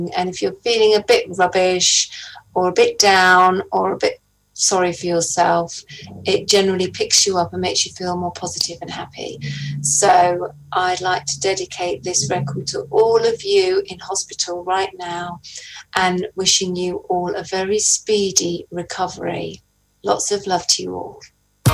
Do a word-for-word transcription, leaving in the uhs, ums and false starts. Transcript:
And if you're feeling a bit rubbish or a bit down or a bit sorry for yourself, it generally picks you up and makes you feel more positive and happy. So I'd like to dedicate this record to all of you in hospital right now and wishing you all a very speedy recovery. Lots of love to you all.